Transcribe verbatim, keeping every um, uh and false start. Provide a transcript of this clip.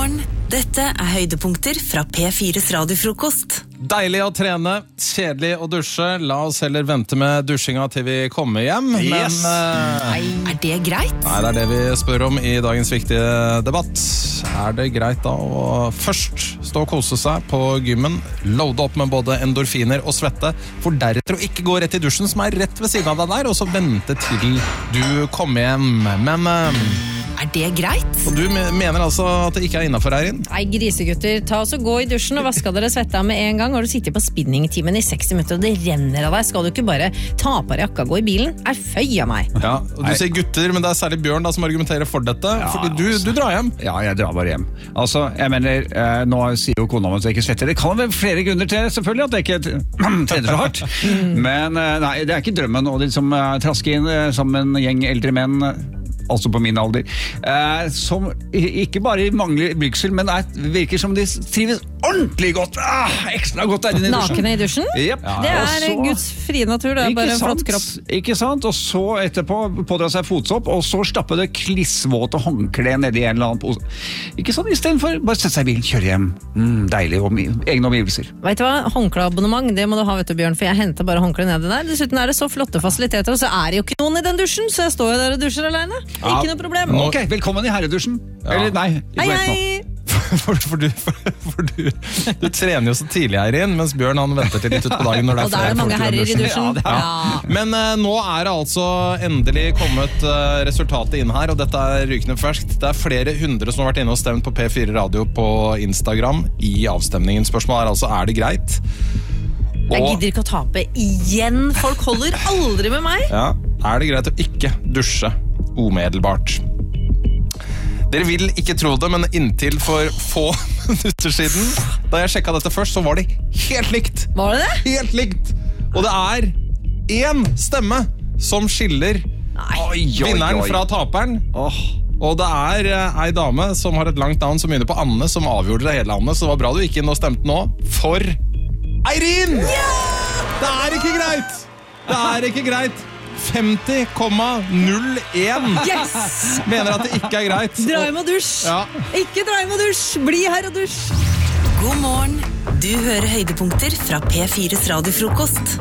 morgen, dette er høydepunkter fra P fires radiofrokost. Deilig å trene, kjedelig å dusje. La oss heller vente med dusjinga til vi kommer hjem. Yes. Men uh, Er det greit? nei, det er det vi spør om i dagens viktige debatt. Er det greit da å først stå og kose seg på gymmen, loade opp med både endorfiner og svette, for deretter å ikke gå rett i dusjen som er rett ved siden av deg der, og så vente til du kommer hjem. Men uh, Er det greit? og du mener altså at det ikke er innenfor her inn? Nei, grisegutter, ta oss og gå i dusjen og vaske dere svetta med en gang. Har du sittet på spinningtimen i seksti minutter og det renner av deg, skal du ikke bare ta på deg jakka og gå i bilen? Er føy av meg. Ja, og du sier gutter, men det er særlig Bjørn da som argumenterer for dette, Ja, fordi du, altså. du drar hjem. Ja, jeg drar bare hjem. Altså, jeg mener, eh, nå sier jo kona om at jeg ikke svetter. Det kan være flere grunner til, selvfølgelig, at jeg ikke trener så hardt. Men eh, nei, det er ikke drømmen å liksom, eh, traske inn eh, som en gjeng eldre menn, altså på min alder, eh, som ikke bare mangler blygsel, men er, virker som de trives ordentlig godt. Ah, ekstra godt der inne i dusjen. Nakne i dusjen? Yep. Det Og er så- Guds frie natur, det er Ikke bare en flott sant? kropp. Ikke sant? Og så etterpå pådra seg fotsopp, og så stappe det klissvåte håndkle ned i en eller annen pose. Ikke sånn, i stedet for bare sette seg i bilen, kjøre hjem. Mm, deilig, og egne omgivelser. Vet du hva? Håndkleabonnement, det må du ha, vet du, Bjørn, for jeg henter bare håndkle nedi der. Dessuten er det så flotte fasiliteter, og så er det jo ikke noen i den dusjen, så jeg står jo der og dusjer alene. Ikke noe problem. Nå- Ok, velkommen i herredusjen. Eller nei, Hei, vent nå. hei! For, for, du, for, for du, du trener jo så tidlig her inn, mens Bjørn han venter til litt ut på dagen når det er Og da er flere det mange folk i herrer i den dusjen. Ja, Ja. Men eh, nå er det altså endelig kommet eh, resultatet inn her, og dette er rykende ferskt. Det er flere hundre som har vært inne og stemt på P fire Radio på Instagram i avstemningen. Spørsmålet er altså, er det greit? Jeg gidder ikke å tape igjen. Folk holder aldri med meg. Ja, er det greit å ikke dusje umiddelbart? Dere vil ikke tro det, men inntil for få minutter siden, da jeg sjekket dette først, så var det helt likt. Var det det? Helt likt. Og det er én stemme som skiller Nei. Oi, oi, vinneren oi. fra taperen. Åh. Og det er eh, ei dame som har et langt navn som begynner på Anne, som avgjorde det hele, Anne. Så det var bra du gikk inn og stemte nå. For Eirin! Det er ikke greit! Det er ikke greit. femti komma null én Yes! mener at det ikke er greit. Dra hjem og dusj. Ja. Ikke dra hjem og dusj. Bli her og dusj. God morgen, du hører høydepunkter fra P fires radiofrokost.